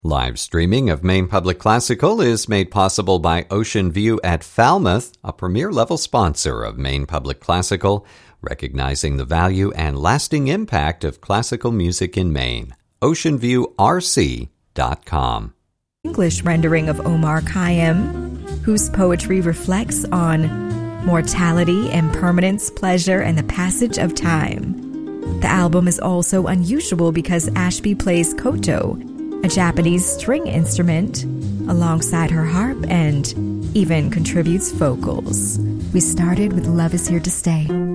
Live streaming of Maine Public Classical is made possible by Ocean View at Falmouth, a premier-level sponsor of Maine Public Classical, recognizing the value and lasting impact of classical music in Maine. OceanViewRC.com. English rendering of Omar Khayyam, whose poetry reflects on mortality, impermanence, pleasure, and the passage of time. The album is also unusual because Ashby plays koto, a Japanese string instrument, alongside her harp and even contributes vocals. We started with Love Is Here to Stay.